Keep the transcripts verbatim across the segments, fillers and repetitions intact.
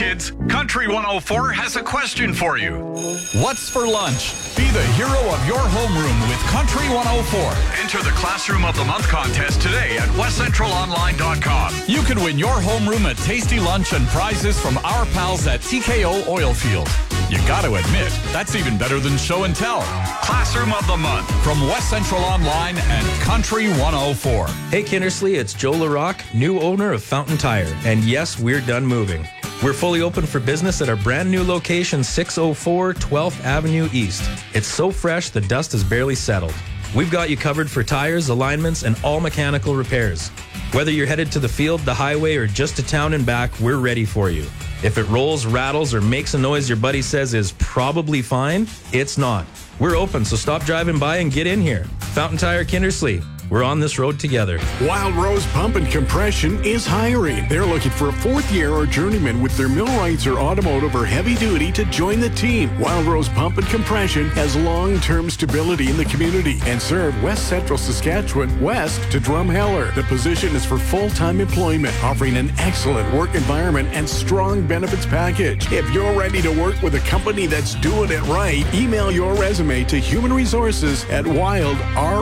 kids, Country one oh four has a question for you. What's for lunch? Be the hero of your homeroom with Country one oh four. Enter the Classroom of the Month contest today at west central online dot com. You can win your homeroom a tasty lunch and prizes from our pals at T K O Oilfield. You gotta admit, that's even better than show and tell. Classroom of the Month from West Central Online and Country one oh four. Hey Kindersley, it's Joe LaRock, new owner of Fountain Tire. And yes, we're done moving. We're fully open for business at our brand new location, six oh four twelfth Avenue East. It's so fresh, the dust has barely settled. We've got you covered for tires, alignments, and all mechanical repairs. Whether you're headed to the field, the highway, or just to town and back, we're ready for you. If it rolls, rattles, or makes a noise your buddy says is probably fine, it's not. We're open, so stop driving by and get in here. Fountain Tire Kindersley. We're on this road together. Wild Rose Pump and Compression is hiring. They're looking for a fourth year or journeyman with their millwrights or automotive or heavy duty to join the team. Wild Rose Pump and Compression has long-term stability in the community and serve West Central Saskatchewan west to Drumheller. The position is for full-time employment, offering an excellent work environment and strong benefits package. If you're ready to work with a company that's doing it right, email your resume to Human Resources at wild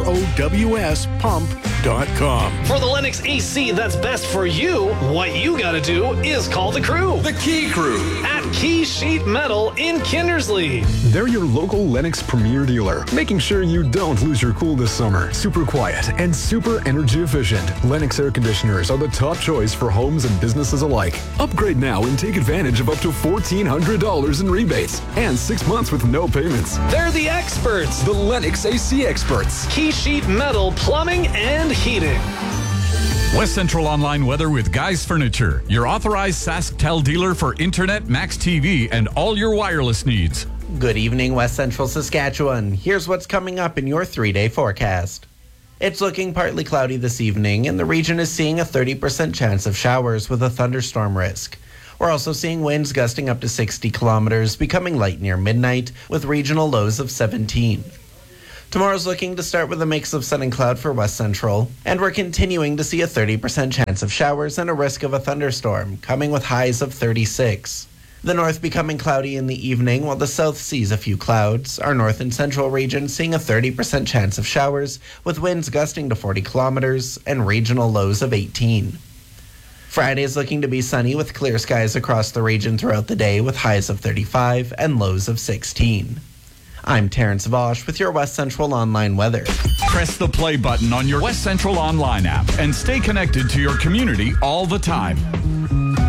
rows pump dot com. For the Lennox A C that's best for you, what you gotta do is call the crew. The Key Crew at Key Sheet Metal in Kindersley. They're your local Lennox Premier dealer, making sure you don't lose your cool this summer. Super quiet and super energy efficient. Lennox air conditioners are the top choice for homes and businesses alike. Upgrade now and take advantage of up to fourteen hundred dollars in rebates and six months with no payments. They're the experts. The Lennox A C experts. Key Sheet Metal Plumbing and Heating. West Central Online weather with Guys Furniture, your authorized SaskTel dealer for internet, Max T V, and all your wireless needs. Good evening, West Central Saskatchewan. Here's what's coming up in your three-day forecast. It's looking partly cloudy this evening, and the region is seeing a thirty percent chance of showers with a thunderstorm risk. We're also seeing winds gusting up to sixty kilometers, becoming light near midnight, with regional lows of seventeen. Tomorrow's looking to start with a mix of sun and cloud for West Central, and we're continuing to see a thirty percent chance of showers and a risk of a thunderstorm, coming with highs of thirty-six. The north becoming cloudy in the evening, while the south sees a few clouds. Our north and central region seeing a thirty percent chance of showers, with winds gusting to forty kilometers and regional lows of eighteen. Friday is looking to be sunny with clear skies across the region throughout the day, with highs of thirty-five and lows of sixteen. I'm Terrence Vosch with your West Central Online weather. Press the play button on your West Central Online app and stay connected to your community all the time.